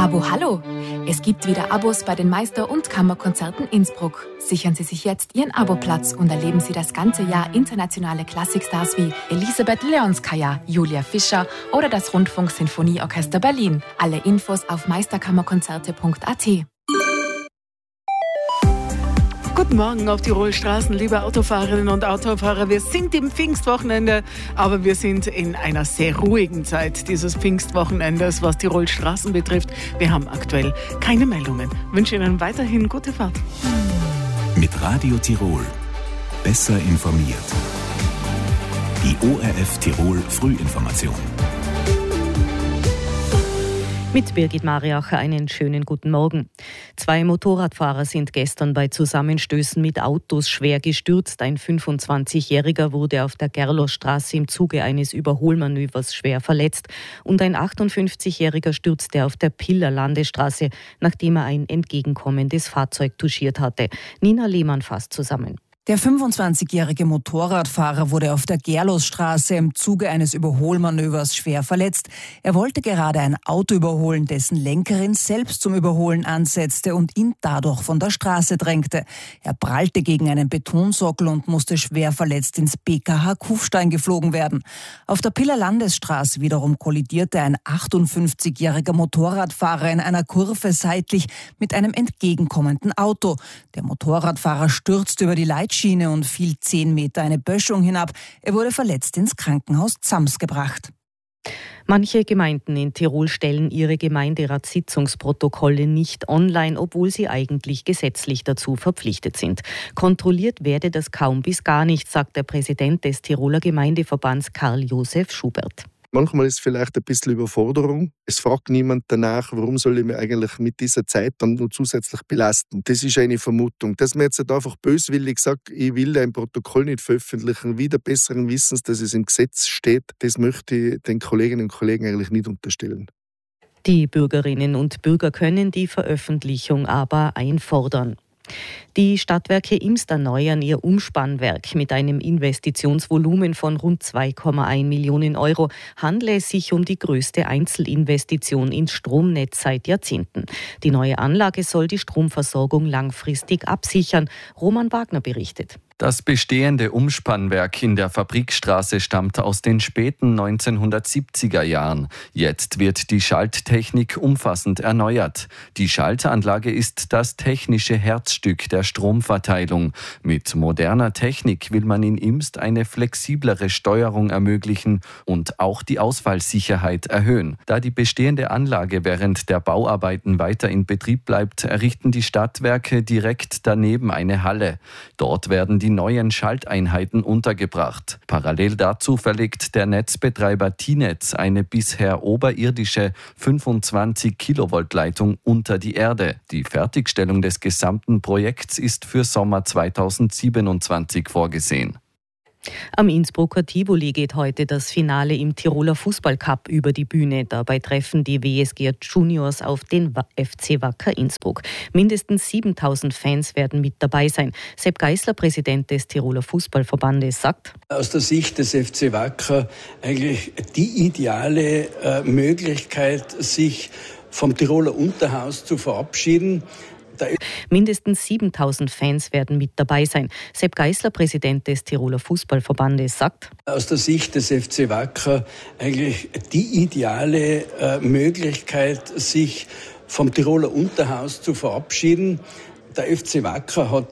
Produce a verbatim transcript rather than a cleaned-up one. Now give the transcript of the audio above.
Abo Hallo! Es gibt wieder Abos bei den Meister- und Kammerkonzerten Innsbruck. Sichern Sie sich jetzt Ihren Aboplatz und erleben Sie das ganze Jahr internationale Klassikstars wie Elisabeth Leonskaya, Julia Fischer oder das Rundfunk-Sinfonieorchester Berlin. Alle Infos auf meisterkammerkonzerte punkt a t. Guten Morgen auf Tirolstraßen, liebe Autofahrerinnen und Autofahrer. Wir sind im Pfingstwochenende, aber wir sind in einer sehr ruhigen Zeit dieses Pfingstwochenendes, was Tirolstraßen betrifft. Wir haben aktuell keine Meldungen. Ich wünsche Ihnen weiterhin gute Fahrt. Mit Radio Tirol. Besser informiert. Die O R F Tirol Frühinformation. Mit Birgit Mariacher einen schönen guten Morgen. Zwei Motorradfahrer sind gestern bei Zusammenstößen mit Autos schwer gestürzt. Ein fünfundzwanzigjähriger wurde auf der Gerlosstraße im Zuge eines Überholmanövers schwer verletzt. Und ein achtundfünfzigjähriger stürzte auf der Piller Landesstraße, nachdem er ein entgegenkommendes Fahrzeug touchiert hatte. Nina Lehmann fasst zusammen. Der fünfundzwanzigjährige Motorradfahrer wurde auf der Gerlosstraße im Zuge eines Überholmanövers schwer verletzt. Er wollte gerade ein Auto überholen, dessen Lenkerin selbst zum Überholen ansetzte und ihn dadurch von der Straße drängte. Er prallte gegen einen Betonsockel und musste schwer verletzt ins B K H Kufstein geflogen werden. Auf der Piller Landesstraße wiederum kollidierte ein achtundfünfzigjähriger Motorradfahrer in einer Kurve seitlich mit einem entgegenkommenden Auto. Der Motorradfahrer stürzte über die Leitstelle Schiene und fiel zehn Meter eine Böschung hinab. Er wurde verletzt ins Krankenhaus Zams gebracht. Manche Gemeinden in Tirol stellen ihre Gemeinderatssitzungsprotokolle nicht online, obwohl sie eigentlich gesetzlich dazu verpflichtet sind. Kontrolliert werde das kaum bis gar nicht, sagt der Präsident des Tiroler Gemeindeverbands Karl-Josef Schubert. Manchmal ist es vielleicht ein bisschen Überforderung. Es fragt niemand danach, warum soll ich mich eigentlich mit dieser Zeit dann noch zusätzlich belasten. Das ist eine Vermutung. Dass man jetzt halt einfach böswillig sagt, ich will ein Protokoll nicht veröffentlichen, wieder besseren Wissens, dass es im Gesetz steht, das möchte ich den Kolleginnen und Kollegen eigentlich nicht unterstellen. Die Bürgerinnen und Bürger können die Veröffentlichung aber einfordern. Die Stadtwerke Imst erneuern ihr Umspannwerk mit einem Investitionsvolumen von rund zwei Komma eins Millionen Euro. Handle es sich um die größte Einzelinvestition ins Stromnetz seit Jahrzehnten. Die neue Anlage soll die Stromversorgung langfristig absichern. Roman Wagner berichtet. Das bestehende Umspannwerk in der Fabrikstraße stammt aus den späten neunzehnhundertsiebziger Jahren. Jetzt wird die Schalttechnik umfassend erneuert. Die Schaltanlage ist das technische Herzstück der Stromverteilung. Mit moderner Technik will man in Imst eine flexiblere Steuerung ermöglichen und auch die Ausfallsicherheit erhöhen. Da die bestehende Anlage während der Bauarbeiten weiter in Betrieb bleibt, errichten die Stadtwerke direkt daneben eine Halle. Dort werden die die neuen Schalteinheiten untergebracht. Parallel dazu verlegt der Netzbetreiber T-Netz eine bisher oberirdische fünfundzwanzig Kilovolt Leitung unter die Erde. Die Fertigstellung des gesamten Projekts ist für Sommer zweitausendsiebenundzwanzig vorgesehen. Am Innsbrucker Tivoli geht heute das Finale im Tiroler Fußballcup über die Bühne. Dabei treffen die W S G Juniors auf den F C Wacker Innsbruck. Mindestens siebentausend Fans werden mit dabei sein. Sepp Geisler, Präsident des Tiroler Fußballverbandes, sagt: Aus der Sicht des F C Wacker eigentlich die ideale äh, Möglichkeit, sich vom Tiroler Unterhaus zu verabschieden. Mindestens siebentausend Fans werden mit dabei sein. Sepp Geisler, Präsident des Tiroler Fußballverbandes, sagt: Aus der Sicht des F C Wacker eigentlich die ideale äh, Möglichkeit, sich vom Tiroler Unterhaus zu verabschieden. Der F C Wacker hat